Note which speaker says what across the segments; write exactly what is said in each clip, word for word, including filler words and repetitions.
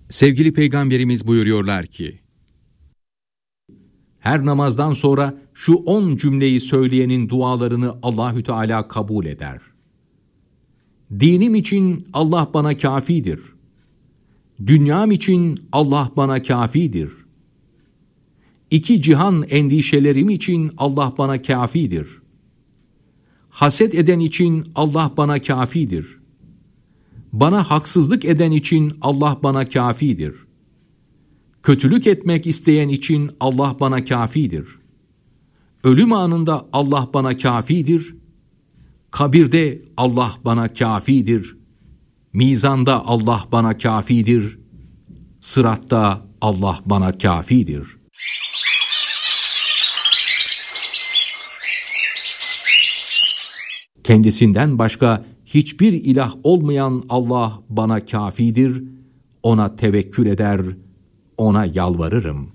Speaker 1: Sevgili Peygamberimiz buyuruyorlar ki, her namazdan sonra şu on cümleyi söyleyenin dualarını Allahü Teala kabul eder. Dinim için Allah bana kâfidir. Dünyam için Allah bana kâfidir. İki cihan endişelerim için Allah bana kâfidir. Haset eden için Allah bana kâfidir. Bana haksızlık eden için Allah bana kâfidir. Kötülük etmek isteyen için Allah bana kâfidir. Ölüm anında Allah bana kâfidir. Kabirde Allah bana kâfidir. Mizanda Allah bana kâfidir. Sıratta Allah bana kâfidir. Kendisinden başka hiçbir ilah olmayan Allah bana kâfidir. Ona tevekkül eder, ona yalvarırım.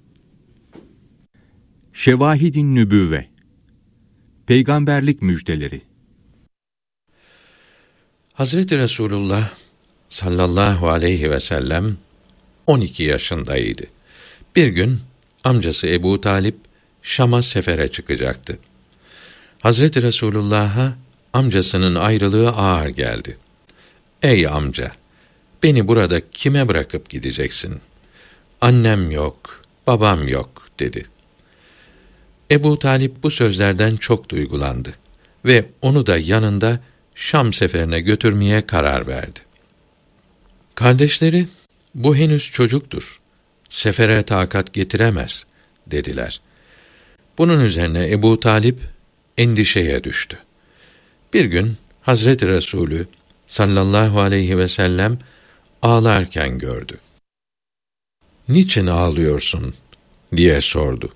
Speaker 1: Şevahid-i Nübüvve, Peygamberlik müjdeleri.
Speaker 2: Hazreti Resulullah sallallahu aleyhi ve sellem on iki yaşındaydı. Bir gün amcası Ebu Talip Şam'a sefere çıkacaktı. Hazreti Resulullah'a amcasının ayrılığı ağır geldi. Ey amca, beni burada kime bırakıp gideceksin? Annem yok, babam yok dedi. Ebu Talip bu sözlerden çok duygulandı ve onu da yanında Şam seferine götürmeye karar verdi. Kardeşleri, bu henüz çocuktur, sefere takat getiremez dediler. Bunun üzerine Ebu Talip endişeye düştü. Bir gün Hazreti Resulü sallallahu aleyhi ve sellem ağlarken gördü. "Niçin ağlıyorsun?" diye sordu.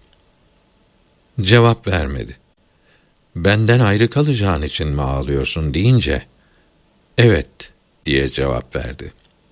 Speaker 2: Cevap vermedi. "Benden ayrı kalacağın için mi ağlıyorsun?" deyince, "Evet" diye cevap verdi.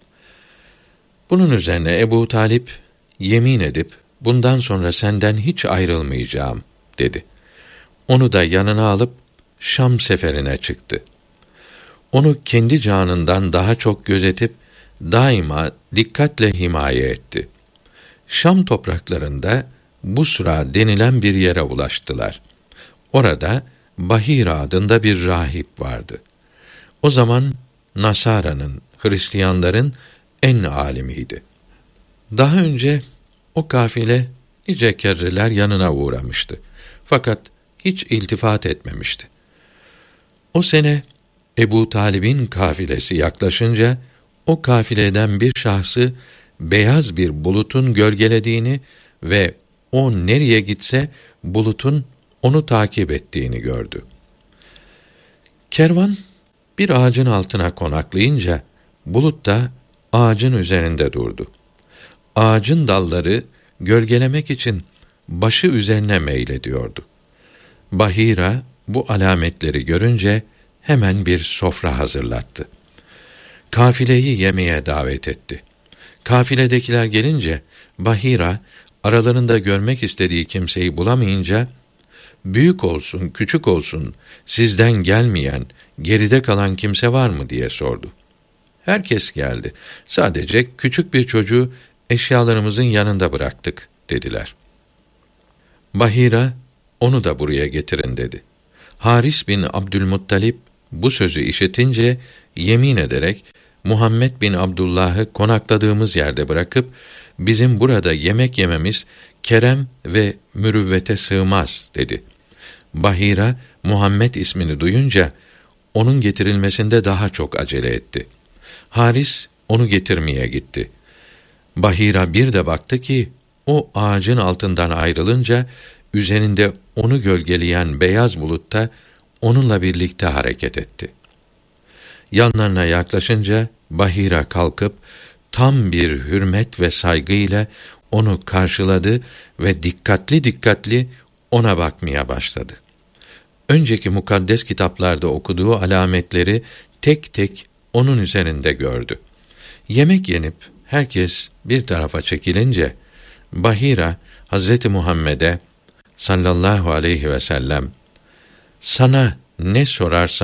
Speaker 2: Bunun üzerine Ebu Talip yemin edip bundan sonra senden hiç ayrılmayacağım dedi. Onu da yanına alıp Şam seferine çıktı. Onu kendi canından daha çok gözetip daima dikkatle himaye etti. Şam topraklarında Busra denilen bir yere ulaştılar. Orada Bahira adında bir rahip vardı. O zaman Nasara'nın, Hristiyanların en alimiydi. Daha önce o kafile nice kerreler yanına uğramıştı. Fakat hiç iltifat etmemişti. O sene Ebu Talib'in kafilesi yaklaşınca o kafileden bir şahsı beyaz bir bulutun gölgelediğini ve o nereye gitse bulutun onu takip ettiğini gördü. Kervan bir ağacın altına konaklayınca bulut da ağacın üzerinde durdu. Ağacın dalları gölgelemek için başı üzerine meylediyordu. Bahira bu alametleri görünce hemen bir sofra hazırlattı. Kafileyi yemeğe davet etti. Kafiledekiler gelince Bahira aralarında görmek istediği kimseyi bulamayınca, "Büyük olsun, küçük olsun, sizden gelmeyen, geride kalan kimse var mı?" diye sordu. Herkes geldi. Sadece küçük bir çocuğu eşyalarımızın yanında bıraktık dediler. Bahira, "Onu da buraya getirin" dedi. Haris bin Abdülmuttalip bu sözü işitince yemin ederek Muhammed bin Abdullah'ı konakladığımız yerde bırakıp bizim burada yemek yememiz kerem ve mürüvvete sığmaz dedi. Bahira Muhammed ismini duyunca onun getirilmesinde daha çok acele etti. Haris onu getirmeye gitti. Bahira bir de baktı ki o ağacın altından ayrılınca üzerinde onu gölgeleyen beyaz bulut da onunla birlikte hareket etti. Yanlarına yaklaşınca Bahira kalkıp tam bir hürmet ve saygıyla onu karşıladı ve dikkatli dikkatli ona bakmaya başladı. Önceki mukaddes kitaplarda okuduğu alametleri tek tek onun üzerinde gördü. Yemek yenip herkes bir tarafa çekilince Bahira Hazreti Muhammed'e sallallahu aleyhi ve sellem, "Sana ne sorarsam